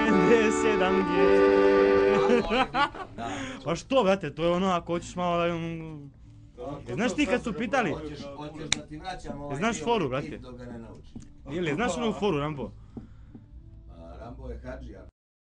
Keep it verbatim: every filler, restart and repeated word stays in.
sedamdeset jedan G. Da. Pa što, brate, to je ono ako hoćeš malo da... Znaš ti kad su pitali? Hoćeš, hoćeš da ti vraćam ovaj Znaš dio foru, hit brate? dok ga ne naučiš. Ili, znaš onu foru, Rambo? A, Rambo je hadžija.